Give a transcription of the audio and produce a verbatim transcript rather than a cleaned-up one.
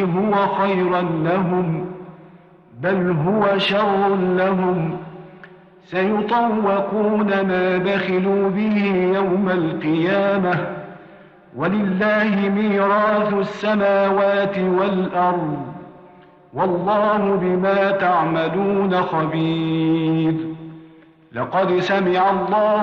هو خيرا لهم بل هو شر لهم سيطوقون ما بخلوا به يوم القيامة ولله ميراث السماوات والأرض والله بما تعملون خبير. لقد سمع الله